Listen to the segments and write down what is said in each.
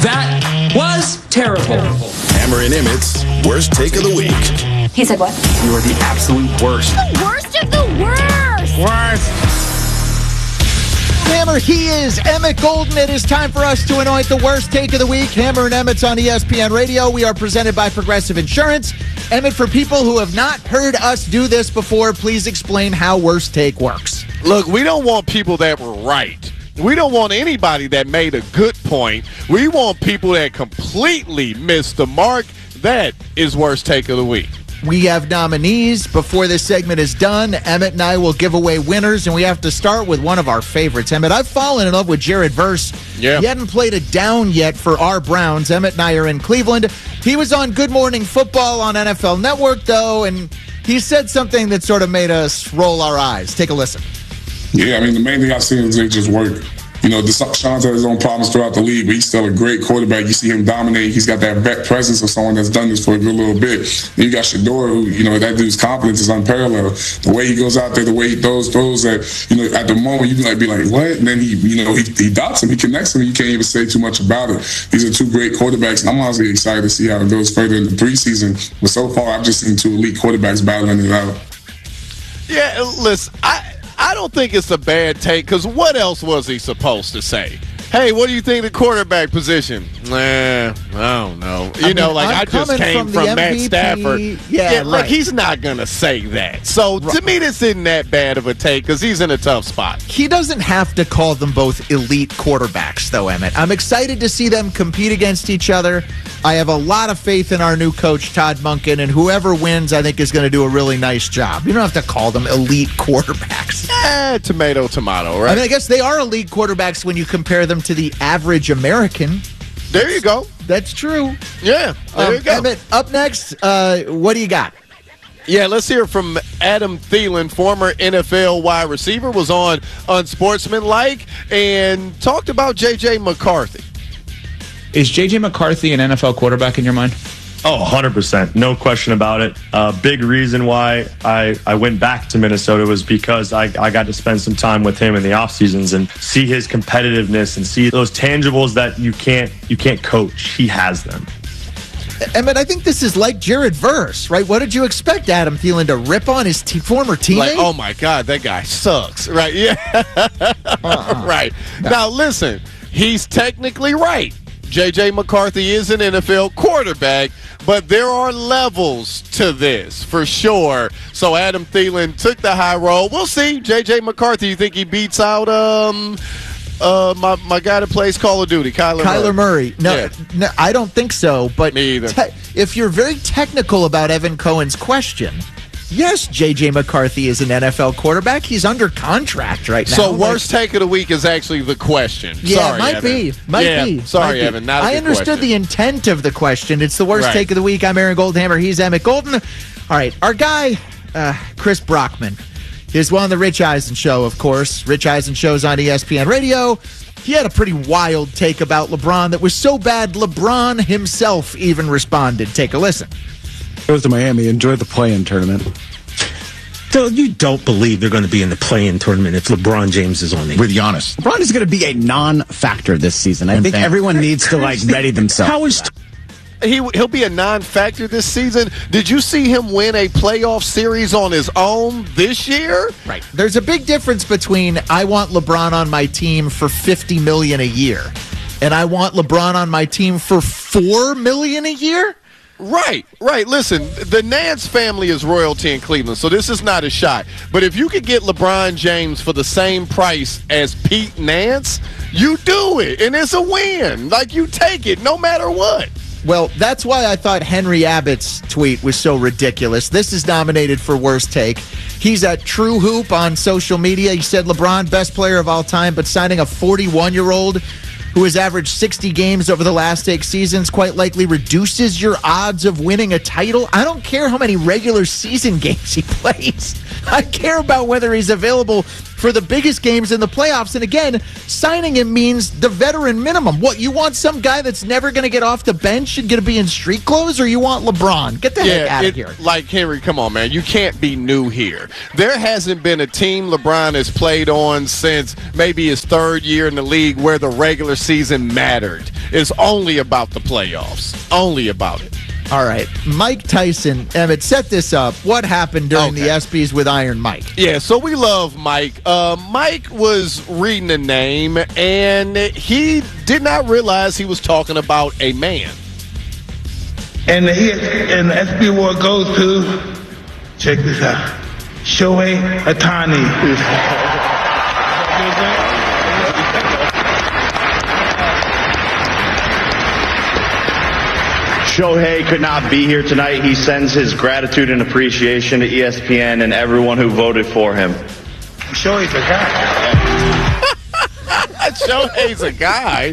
That was terrible. Hammer and Emmett's worst take of the week. He said what? You are the absolute worst. The worst of the worst. Worst. Hammer, he is Emmett Golden. It is time for us to anoint the worst take of the week. Hammer and Emmett's on ESPN Radio. We are presented by Progressive Insurance. Emmett, for people who have not heard us do this before, please explain how worst take works. Look, we don't want people that were right. We don't want anybody that made a good point. We want people that completely missed the mark. That is worst take of the week. We have nominees. Before this segment is done, Emmett and I will give away winners, and we have to start with one of our favorites. Emmett, I've fallen in love with Jared Verse. Yeah. He hadn't played a down yet for our Browns. Emmett and I are in Cleveland. He was on Good Morning Football on NFL Network, though, and he said something that sort of made us roll our eyes. Take a listen. Yeah, I mean, the main thing I see is they just work. You know, Deshaun's had his own problems throughout the league, but he's still a great quarterback. You see him dominate. He's got that vet presence of someone that's done this for a good little bit. Then you got Shedeur, who, you know, that dude's confidence is unparalleled. The way he goes out there, the way he throws that, you know, at the moment you can be like, what? And then he dots him, he connects him, and you can't even say too much about it. These are two great quarterbacks, and I'm honestly excited to see how it goes further in the preseason. But so far, I've just seen two elite quarterbacks battling it out. Yeah, listen, I don't think it's a bad take, because what else was he supposed to say? Hey, what do you think of the quarterback position? I don't know. I just came from Matt Stafford. Yeah, right. He's not going to say that. So, to me, this isn't that bad of a take because he's in a tough spot. He doesn't have to call them both elite quarterbacks, though, Emmett. I'm excited to see them compete against each other. I have a lot of faith in our new coach, Todd Monken, and whoever wins, I think, is going to do a really nice job. You don't have to call them elite quarterbacks. Tomato, right? I mean, I guess they are elite quarterbacks when you compare them to the average American. There you go. That's true. Yeah, there you go. Emmett, up next, what do you got? Yeah, let's hear from Adam Thielen, former NFL wide receiver, was on Unsportsmanlike and talked about J.J. McCarthy. Is J.J. McCarthy an NFL quarterback in your mind? Oh, 100%. No question about it. Big reason why I went back to Minnesota was because I got to spend some time with him in the off seasons and see his competitiveness and see those tangibles that you can't coach. He has them. Emmett, I think this is like Jared Verse, right? What did you expect Adam Thielen to rip on his former teammate? Like, oh my God, that guy sucks, right? Yeah, right. No. Now listen, he's technically right. J.J. McCarthy is an NFL quarterback, but there are levels to this, for sure. So Adam Thielen took the high road. We'll see. J.J. McCarthy, you think he beats out my guy that plays Call of Duty, Kyler Murray? No, I don't think so. But me either. If you're very technical about Evan Cohen's question, yes, J.J. McCarthy is an NFL quarterback. He's under contract right now. So worst take of the week is actually the question. Yeah, sorry, might Evan. be. Sorry, Evan. Not a I understood question. the intent of the question. It's the worst Right. take of the week. I'm Aaron Goldhammer. He's Emmett Golden. All right, our guy, Chris Brockman, is one on the Rich Eisen Show, of course. Rich Eisen Show's on ESPN Radio. He had a pretty wild take about LeBron that was so bad LeBron himself even responded. Take a listen. Goes to Miami. Enjoy the play-in tournament. So you don't believe they're going to be in the play-in tournament if LeBron James is on there? With Giannis. LeBron is going to be a non-factor this season. I think everyone needs to ready themselves. How is He'll be a non-factor this season. Did you see him win a playoff series on his own this year? Right. There's a big difference between I want LeBron on my team for $50 million a year and I want LeBron on my team for $4 million a year. Right. Listen, the Nance family is royalty in Cleveland, so this is not a shot. But if you could get LeBron James for the same price as Pete Nance, you do it, and it's a win. Like, you take it no matter what. Well, that's why I thought Henry Abbott's tweet was so ridiculous. This is nominated for worst take. He's at True Hoop on social media. He said LeBron, best player of all time, but signing a 41-year-old who has averaged 60 games over the last 6 seasons quite likely reduces your odds of winning a title. I don't care how many regular season games he plays. I care about whether he's available for the biggest games in the playoffs. And again, signing him means the veteran minimum. What, you want some guy that's never going to get off the bench and going to be in street clothes, or you want LeBron? Get the heck out of here. Like, Henry, come on, man. You can't be new here. There hasn't been a team LeBron has played on since maybe his third year in the league where the regular season mattered. is only about the playoffs. Only about it. All right. Mike Tyson, Emmett, set this up. What happened during the ESPYs with Iron Mike? Yeah, so we love Mike. Mike was reading a name, and he did not realize he was talking about a man. And the ESPY award goes to, check this out, Shohei Ohtani. Shohei could not be here tonight. He sends his gratitude and appreciation to ESPN and everyone who voted for him. Shohei's a guy. Shohei's a guy.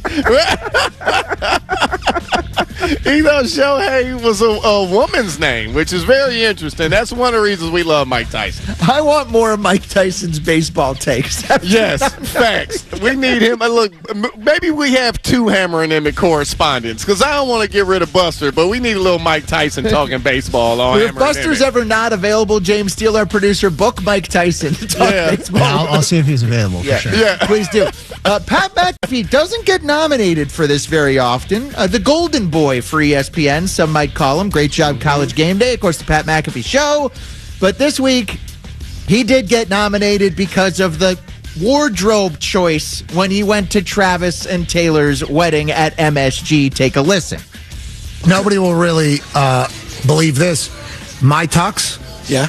Shohei was a woman's name, which is very interesting. That's one of the reasons we love Mike Tyson. I want more of Mike Tyson's baseball takes. Yes, facts. We need him. Look, maybe we have two Hammer and Emmett correspondents, because I don't want to get rid of Buster, but we need a little Mike Tyson talking baseball on If Hammer Buster's and Emmett. ever not available, James Steele, our producer, book Mike Tyson to talk baseball. Yeah, I'll see if he's available for sure. Yeah. Please do. Pat McAfee doesn't get nominated for this very often. The golden boy for ESPN, some might call him. Great job, College Game Day. Of course, the Pat McAfee Show. But this week, he did get nominated because of the wardrobe choice when he went to Travis and Taylor's wedding at MSG. Take a listen. Nobody will really believe this. My tux? Yeah.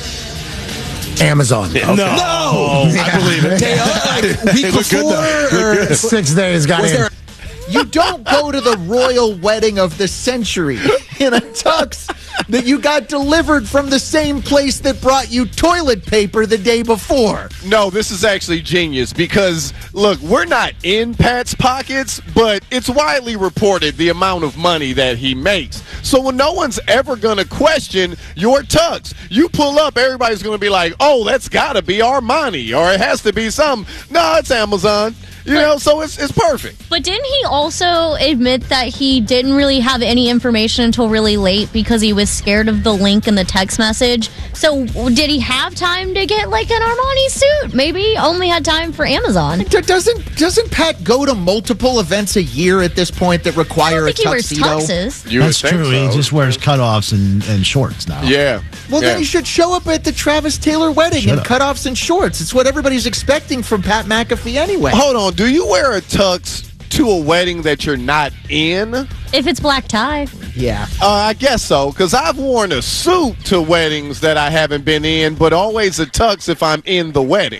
Amazon. No. I believe it. They are like week before. 6 days got in. You don't go to the royal wedding of the century in a tux that you got delivered from the same place that brought you toilet paper the day before. No, this is actually genius because, look, we're not in Pat's pockets, but it's widely reported the amount of money that he makes. So when no one's ever going to question your tux, you pull up, everybody's going to be like, oh, that's got to be Armani, or it has to be something. No, it's Amazon. So it's perfect. But didn't he also admit that he didn't really have any information until really late because he was scared of the link in the text message? So did he have time to get like an Armani suit? Maybe he only had time for Amazon. Doesn't Pat go to multiple events a year at this point that require a tuxedo? He wears tuxes. That's true. He just wears cutoffs and shorts now. Yeah. Well, then he should show up at the Travis Taylor wedding in cutoffs and shorts. It's what everybody's expecting from Pat McAfee anyway. Hold on. Do you wear a tux to a wedding that you're not in? If it's black tie. Yeah. I guess so, because I've worn a suit to weddings that I haven't been in, but always a tux if I'm in the wedding.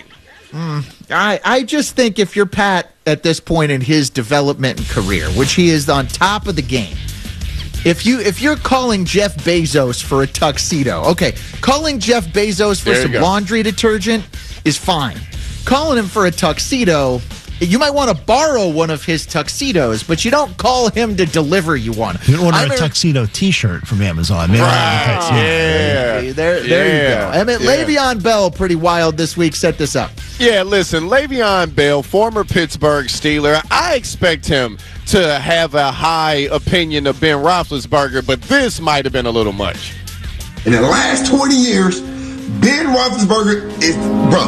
I just think if you're Pat at this point in his development and career, which he is on top of the game, if you're calling Jeff Bezos for a tuxedo, okay, calling Jeff Bezos for some laundry detergent is fine. Calling him for a tuxedo, you might want to borrow one of his tuxedos, but you don't call him to deliver you one. You can order a tuxedo T-shirt from Amazon. Maybe There you go. Emmett, Le'Veon Bell, pretty wild this week. Set this up. Yeah, listen, Le'Veon Bell, former Pittsburgh Steeler, I expect him to have a high opinion of Ben Roethlisberger, but this might have been a little much. In the last 20 years, Ben Roethlisberger is,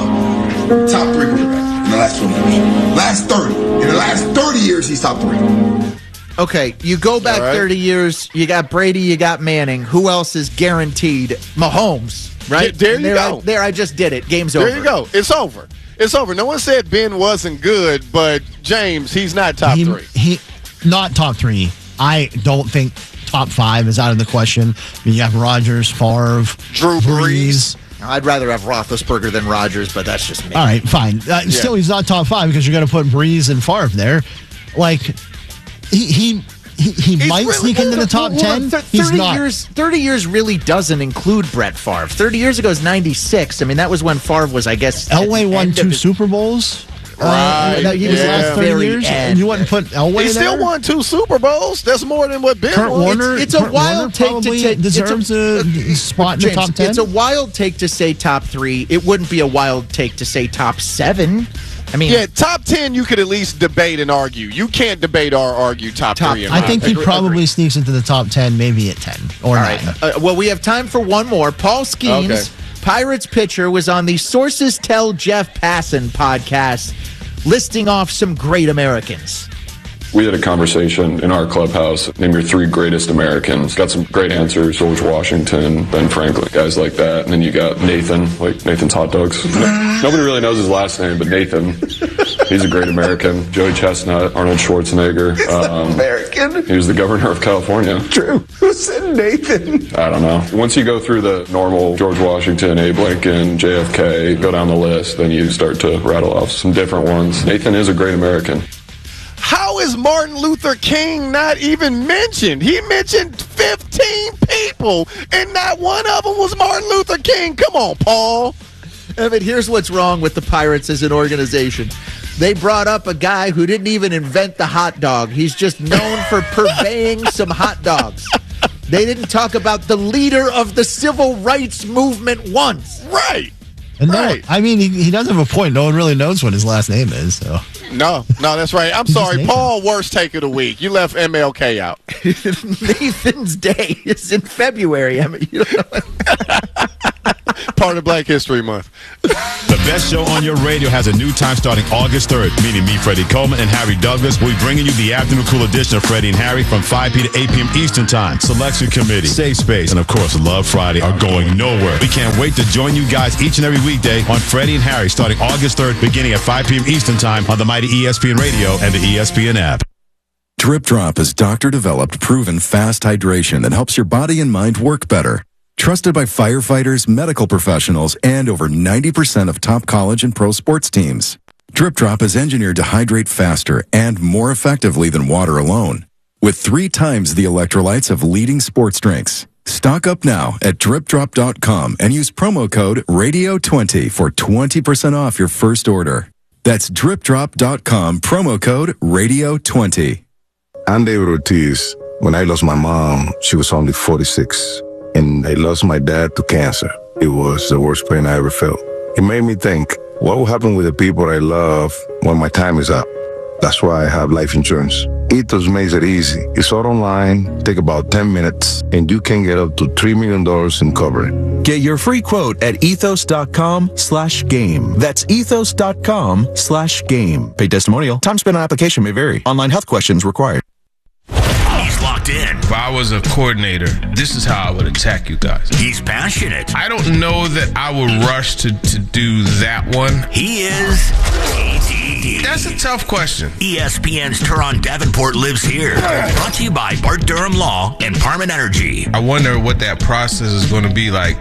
top 3 quarterbacks in the last 20 years. Last 30. In the last 30 years, he's top 3. Okay, you go back 30 years, you got Brady, you got Manning. Who else is guaranteed? Mahomes, right? There you go. I just did it. Game's over. There you go. It's over. It's over. No one said Ben wasn't good, but James, he's not top 3. He not top 3. I don't think top 5 is out of the question. I mean, you have Rodgers, Favre, Drew Brees. I'd rather have Roethlisberger than Rodgers, but that's just me. All right, fine. Still, he's not top 5 because you're going to put Brees and Favre there. Like, he might really sneak into the top 10. He's not. 30 years really doesn't include Brett Favre. 30 years ago is 96. I mean, that was when Favre was, I guess. Elway won 2 Super Bowls. Right. He was the last 30 years. And you wouldn't put Elway He still there? won 2 Super Bowls. That's more than what Ben Kurt won. Warner, It's a wild take to take. Deserves a spot in the top 10. It's a wild take to say top 3. It wouldn't be a wild take to say top 7. I mean, yeah, top 10 you could at least debate and argue. You can't debate or argue top 3. I think he probably sneaks into the top 10, maybe at 10 or 9. Right. Well, we have time for one more. Paul Skeens, Pirates pitcher, was on the Sources Tell Jeff Passan podcast listing off some great Americans. We had a conversation in our clubhouse. Name your 3 greatest Americans. Got some great answers. George Washington, Ben Franklin, guys like that. And then you got Nathan, like Nathan's Hot Dogs. Nobody really knows his last name, but Nathan. He's a great American. Joey Chestnut, Arnold Schwarzenegger. American? He was the governor of California. True. Who said Nathan? I don't know. Once you go through the normal George Washington, Abe Lincoln, JFK, go down the list, then you start to rattle off some different ones. Nathan is a great American. How is Martin Luther King not even mentioned? He mentioned 15 people, and not one of them was Martin Luther King. Come on, Paul. Evan, here's what's wrong with the Pirates as an organization. They brought up a guy who didn't even invent the hot dog. He's just known for purveying some hot dogs. They didn't talk about the leader of the civil rights movement once. Right. And he does have a point. No one really knows what his last name is. So No, that's right. I'm sorry, Paul. Worst take of the week. You left MLK out. Nathan's Day is in February. I mean, part of Black History Month. The best show on your radio has a new time starting August 3rd, meaning me, Freddie Coleman, and Harry Douglas will be bringing you the afternoon cool edition of Freddie and Harry from 5 p. to 8 p.m. Eastern Time. Selection Committee, Safe Space, and of course, Love Friday are going nowhere. We can't wait to join you guys each and every weekday on Freddie and Harry starting August 3rd, beginning at 5 p.m. Eastern Time on the mighty ESPN Radio and the ESPN app. Drip Drop is doctor-developed, proven fast hydration that helps your body and mind work better. Trusted by firefighters, medical professionals, and over 90% of top college and pro sports teams. Drip Drop is engineered to hydrate faster and more effectively than water alone, with 3 times the electrolytes of leading sports drinks. Stock up now at dripdrop.com and use promo code RADIO20 for 20% off your first order. That's dripdrop.com, promo code RADIO20. I'm David Ortiz. When I lost my mom, she was only 46. And I lost my dad to cancer. It was the worst pain I ever felt. It made me think, what will happen with the people I love when my time is up? That's why I have life insurance. Ethos makes it easy. It's all online, take about 10 minutes, and you can get up to $3 million in coverage. Get your free quote at ethos.com/game. That's ethos.com/game. Paid testimonial. Time spent on application may vary. Online health questions required. He's locked in. If I was a coordinator, this is how I would attack you guys. He's passionate. I don't know that I would rush to do that one. He is TD. That's a tough question. ESPN's Teron Davenport lives here. Brought to you by Bart Durham Law and Parman Energy. I wonder what that process is going to be like.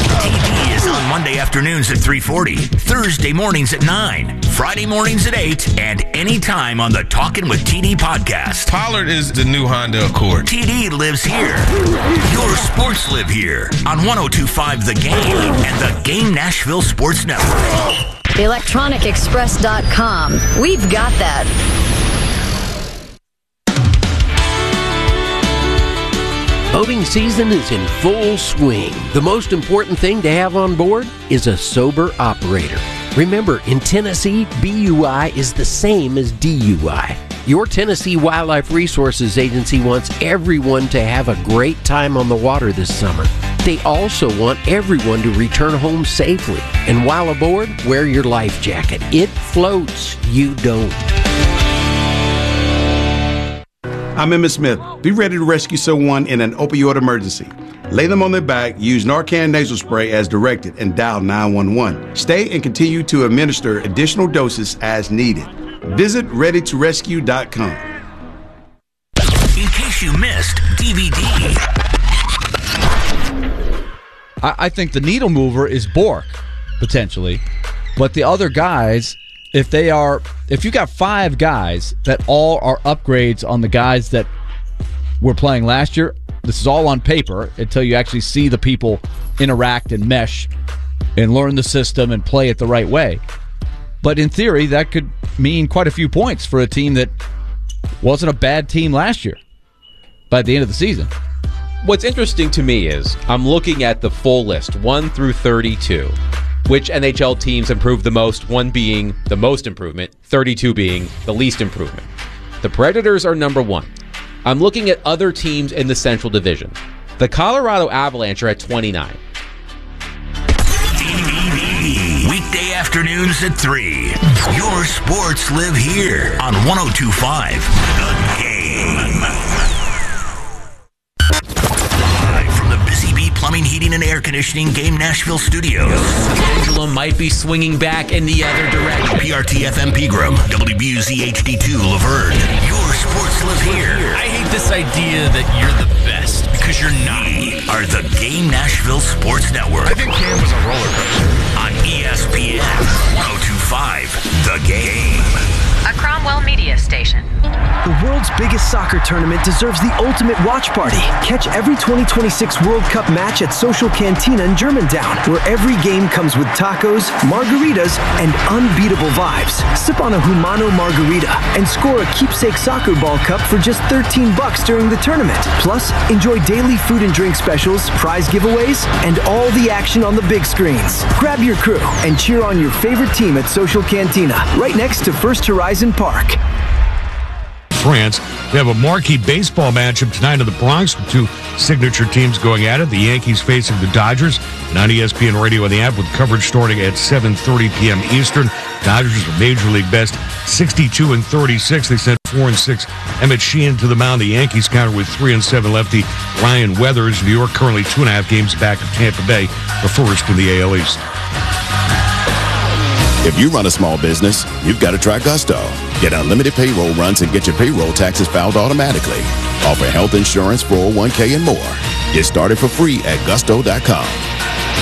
TD is on Monday afternoons at 3:40, Thursday mornings at 9, Friday mornings at 8, and anytime on the Talkin' with TD podcast. Pollard is the new Honda Accord. TD lives here. Your sports live here on 102.5 The Game and the Game Nashville Sports Network. ElectronicExpress.com. We've got that. Boating season is in full swing. The most important thing to have on board is a sober operator. Remember, in Tennessee, BUI is the same as DUI. Your Tennessee Wildlife Resources Agency wants everyone to have a great time on the water this summer. They also want everyone to return home safely. And while aboard, wear your life jacket. It floats, you don't. I'm Emmitt Smith. Be ready to rescue someone in an opioid emergency. Lay them on their back, use Narcan nasal spray as directed, and dial 911. Stay and continue to administer additional doses as needed. Visit ReadyToRescue.com. In case you missed DVD. I think the needle mover is Bork, potentially. But the other guys, if you got 5 guys that all are upgrades on the guys that were playing last year, this is all on paper until you actually see the people interact and mesh and learn the system and play it the right way. But in theory, that could mean quite a few points for a team that wasn't a bad team last year by the end of the season. What's interesting to me is I'm looking at the full list, 1 through 32. Which NHL teams improved the most, 1 being the most improvement, 32 being the least improvement. The Predators are number 1. I'm looking at other teams in the Central Division. The Colorado Avalanche are at 29. DVD. Week Weekday afternoons at 3. Your sports live here on 102.5 The Game. Live from the Busy Bee Plumbing, Heating, and Air Conditioning Game Nashville studios. Angela might be swinging back in the other direction. PRT FM Pegram, WBUZ HD2 Laverne. Your sports live here. I hate this idea that you're the best because you're not. We are the Game Nashville Sports Network. I think Cam was a roller coaster. On ESPN 102.5 The Game. A Cromwell media station. The world's biggest soccer tournament deserves the ultimate watch party. Catch every 2026 World Cup match at Social Cantina in Germantown, where every game comes with tacos, margaritas, and unbeatable vibes. Sip on a Humano margarita and score a keepsake soccer ball cup for just $13 during the tournament. Plus, enjoy daily food and drink specials, prize giveaways, and all the action on the big screens. Grab your crew and cheer on your favorite team at Social Cantina, right next to First Horizon Park. France. We have a marquee baseball matchup tonight in the Bronx with two signature teams going at it. The Yankees facing the Dodgers. And on ESPN Radio and the app with coverage starting at 7:30 p.m. Eastern. Dodgers are Major League best 62-36. They sent 4-6 Emmett Sheehan to the mound. The Yankees counter with 3-7 lefty Ryan Weathers. New York currently 2.5 games back of Tampa Bay, the first in the AL East. If you run a small business, you've got to try Gusto. Get unlimited payroll runs and get your payroll taxes filed automatically. Offer health insurance, 401k, and more. Get started for free at gusto.com.